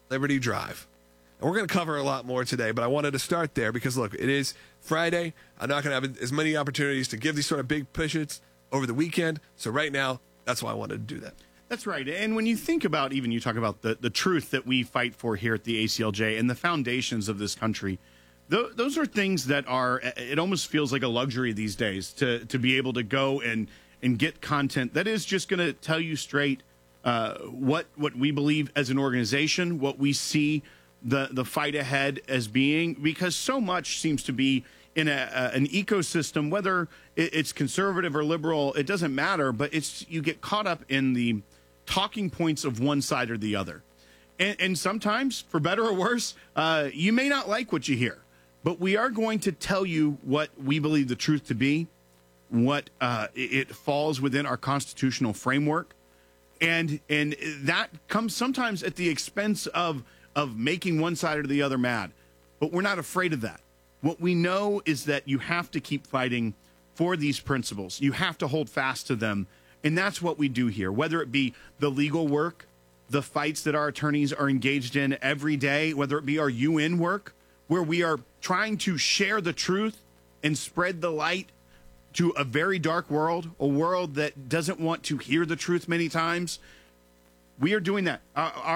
Liberty Drive. And we're going to cover a lot more today, but I wanted to start there because, look, it is Friday. I'm not going to have as many opportunities to give these sort of big pushes over the weekend. So right now, that's why I wanted to do that. That's right. And when you think about, even you talk about the truth that we fight for here at the ACLJ and the foundations of this country, those are things that are, it almost feels like a luxury these days to be able to go and get content that is just going to tell you straight what we believe as an organization, what we see the fight ahead as being, because so much seems to be in an ecosystem, whether it's conservative or liberal, it doesn't matter, but you get caught up in the talking points of one side or the other. And sometimes, for better or worse, you may not like what you hear, but we are going to tell you what we believe the truth to be, what it falls within our constitutional framework. And that comes sometimes at the expense of making one side or the other mad. But we're not afraid of that. What we know is that you have to keep fighting for these principles. You have to hold fast to them. And that's what we do here, whether it be the legal work, the fights that our attorneys are engaged in every day, whether it be our UN work, where we are trying to share the truth and spread the light to a very dark world, a world that doesn't want to hear the truth many times. We are doing that.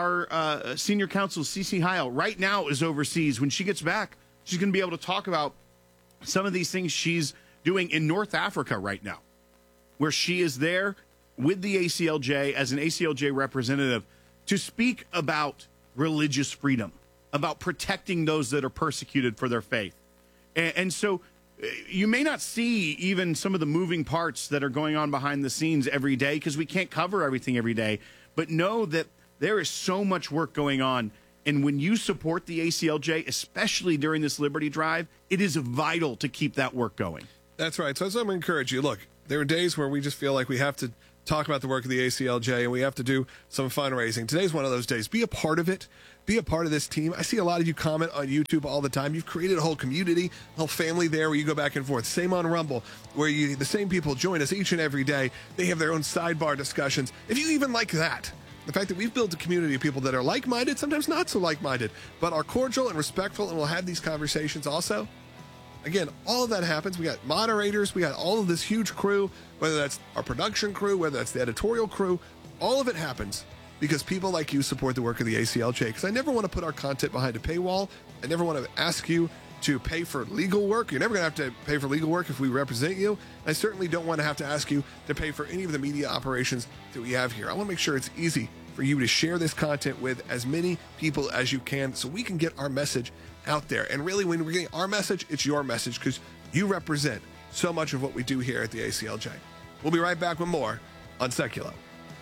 Our senior counsel, Cece Heil, right now is overseas. When she gets back, she's going to be able to talk about some of these things she's doing in North Africa right now, where she is there with the ACLJ as an ACLJ representative to speak about religious freedom, about protecting those that are persecuted for their faith. And so you may not see even some of the moving parts that are going on behind the scenes every day because we can't cover everything every day, but know that there is so much work going on. And when you support the ACLJ, especially during this Liberty Drive, it is vital to keep that work going. That's right. So I'm going to encourage you. Look, there are days where we just feel like we have to talk about the work of the ACLJ and we have to do some fundraising. Today's one of those days. Be a part of it. Be a part of this team. I see a lot of you comment on YouTube all the time. You've created a whole community, a whole family there where you go back and forth. Same on Rumble, where the same people join us each and every day. They have their own sidebar discussions. If you even like that, the fact that we've built a community of people that are like-minded, sometimes not so like-minded, but are cordial and respectful and will have these conversations also. Again, all of that happens. We got moderators. We got all of this huge crew, whether that's our production crew, whether that's the editorial crew. All of it happens because people like you support the work of the ACLJ. Because I never want to put our content behind a paywall. I never want to ask you to pay for legal work. You're never going to have to pay for legal work if we represent you. I certainly don't want to have to ask you to pay for any of the media operations that we have here. I want to make sure it's easy for you to share this content with as many people as you can so we can get our message out there. And really, when we're getting our message, it's your message because you represent so much of what we do here at the ACLJ. We'll be right back with more on Seculo.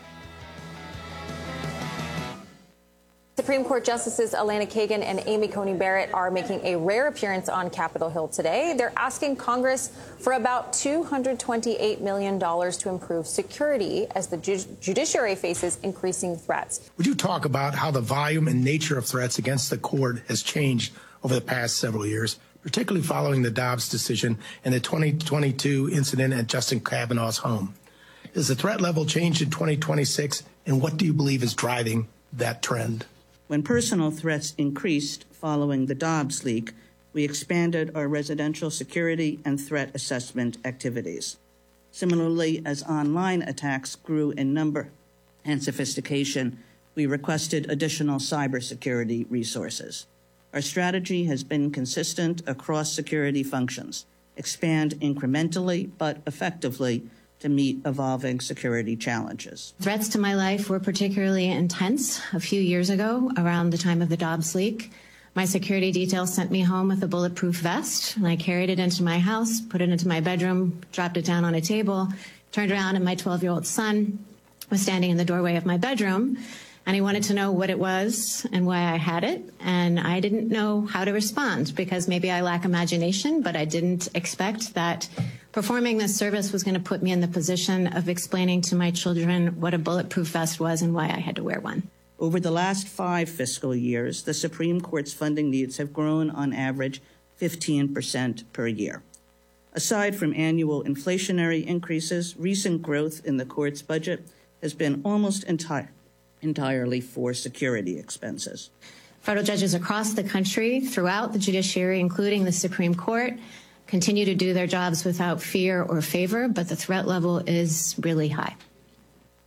Supreme Court Justices Elena Kagan and Amy Coney Barrett are making a rare appearance on Capitol Hill today. They're asking Congress for about $228 million to improve security as the judiciary faces increasing threats. Would you talk about how the volume and nature of threats against the court has changed over the past several years, particularly following the Dobbs decision and the 2022 incident at Justin Kavanaugh's home? Has the threat level changed in 2026, and what do you believe is driving that trend? When personal threats increased following the Dobbs leak, we expanded our residential security and threat assessment activities. Similarly, as online attacks grew in number and sophistication, we requested additional cybersecurity resources. Our strategy has been consistent across security functions: expand incrementally but effectively to meet evolving security challenges. Threats to my life were particularly intense a few years ago around the time of the Dobbs leak. My security detail sent me home with a bulletproof vest, and I carried it into my house, put it into my bedroom, dropped it down on a table, turned around, and my 12-year-old son was standing in the doorway of my bedroom, and he wanted to know what it was and why I had it, and I didn't know how to respond because maybe I lack imagination, but I didn't expect that performing this service was going to put me in the position of explaining to my children what a bulletproof vest was and why I had to wear one. Over the last 5 fiscal years, the Supreme Court's funding needs have grown on average 15% per year. Aside from annual inflationary increases, recent growth in the court's budget has been almost entirely for security expenses. Federal judges across the country, throughout the judiciary, including the Supreme Court, continue to do their jobs without fear or favor, but the threat level is really high.